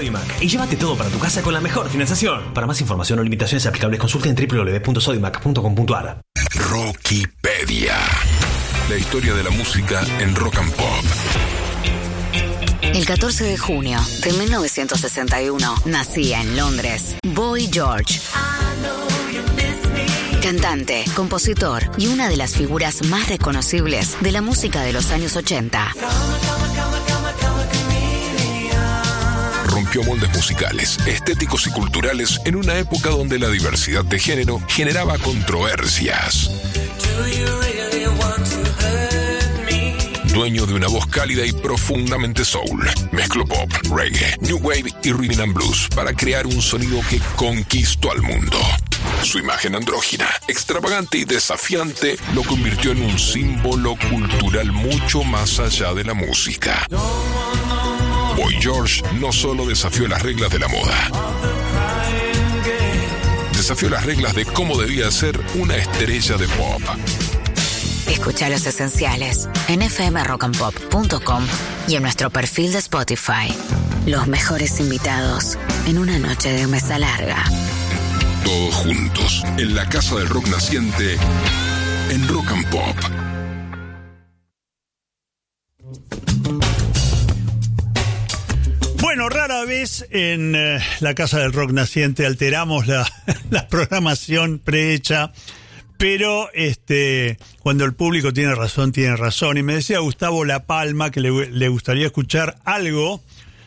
Sodimac y llévate todo para tu casa con la mejor financiación. Para más información o limitaciones aplicables, consulte en www.sodimac.com.ar. Rockipedia. La historia de la música en rock and pop. El 14 de junio de 1961 nacía en Londres Boy George. Cantante, compositor y una de las figuras más reconocibles de la música de los años 80. Rompió moldes musicales, estéticos y culturales en una época donde la diversidad de género generaba controversias. Dueño de una voz cálida y profundamente soul, mezcló pop, reggae, new wave y rhythm and blues para crear un sonido que conquistó al mundo. Su imagen andrógina, extravagante y desafiante lo convirtió en un símbolo cultural mucho más allá de la música. Boy George no solo desafió las reglas de la moda, desafió las reglas de cómo debía ser una estrella de pop. Escucha Los Esenciales en fmrockandpop.com y en nuestro perfil de Spotify. Los mejores invitados en una noche de mesa larga. Todos juntos, en la Casa del Rock Naciente, en Rock and Pop. Bueno, rara vez en la Casa del Rock Naciente alteramos la programación prehecha, pero cuando el público tiene razón, tiene razón. Y me decía Gustavo La Palma que le gustaría escuchar algo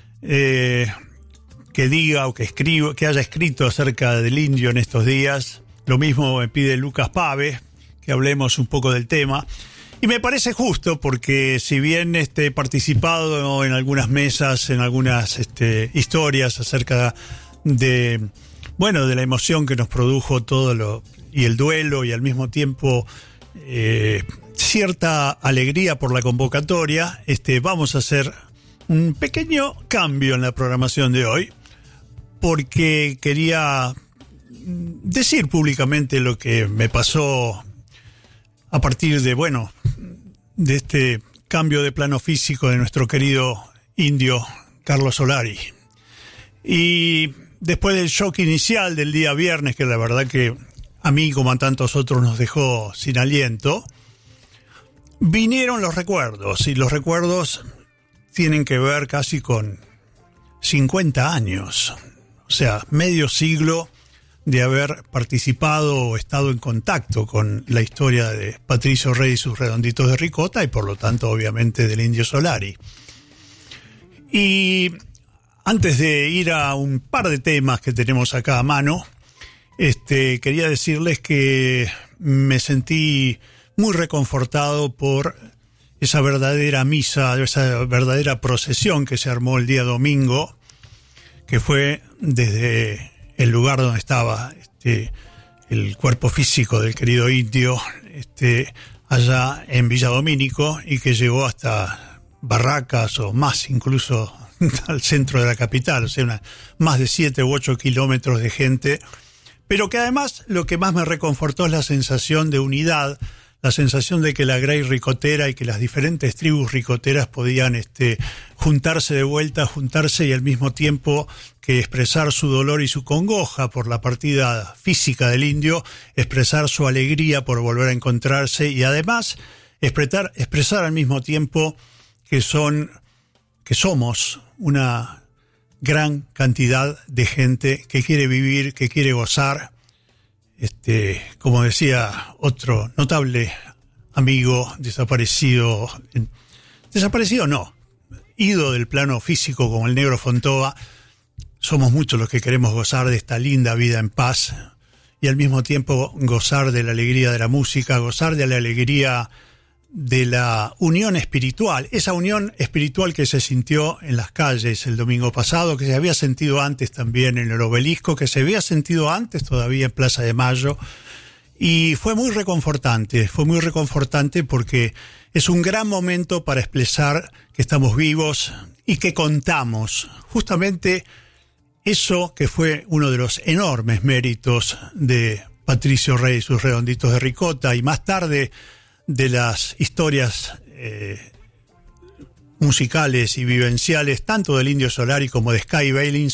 que diga o que escriba, que haya escrito acerca del indio en estos días. Lo mismo me pide Lucas Pave, que hablemos un poco del tema. Y me parece justo porque si bien he participado en algunas mesas, en algunas historias acerca de la emoción que nos produjo todo y el duelo y al mismo tiempo cierta alegría por la convocatoria, vamos a hacer un pequeño cambio en la programación de hoy porque quería decir públicamente lo que me pasó a partir de este cambio de plano físico de nuestro querido indio Carlos Solari. Y después del shock inicial del día viernes, que la verdad que a mí como a tantos otros nos dejó sin aliento, vinieron los recuerdos, y los recuerdos tienen que ver casi con 50 años, o sea, medio siglo de haber participado o estado en contacto con la historia de Patricio Rey y sus Redonditos de Ricota y por lo tanto obviamente del Indio Solari. Y antes de ir a un par de temas que tenemos acá a mano, quería decirles que me sentí muy reconfortado por esa verdadera misa, esa verdadera procesión que se armó el día domingo, que fue desde el lugar donde estaba el cuerpo físico del querido indio, allá en Villa Domínico, y que llegó hasta Barracas o más incluso al centro de la capital, o sea, más de 7 u 8 kilómetros de gente, pero que además lo que más me reconfortó es la sensación de unidad, la sensación de que la Grey ricotera y que las diferentes tribus ricoteras podían juntarse de vuelta, juntarse y al mismo tiempo que expresar su dolor y su congoja por la partida física del indio, expresar su alegría por volver a encontrarse y además expresar al mismo tiempo que somos una gran cantidad de gente que quiere vivir, que quiere gozar. Como decía otro notable amigo desaparecido no, ido del plano físico como el Negro Fontova, somos muchos los que queremos gozar de esta linda vida en paz y al mismo tiempo gozar de la alegría de la música, gozar de la alegría de la unión espiritual, esa unión espiritual que se sintió en las calles el domingo pasado, que se había sentido antes también en el Obelisco, que se había sentido antes todavía en Plaza de Mayo, y fue muy reconfortante porque es un gran momento para expresar que estamos vivos y que contamos justamente eso que fue uno de los enormes méritos de Patricio Rey y sus Redonditos de Ricota, y más tarde de las historias musicales y vivenciales tanto del Indio Solari como de Sky Bailing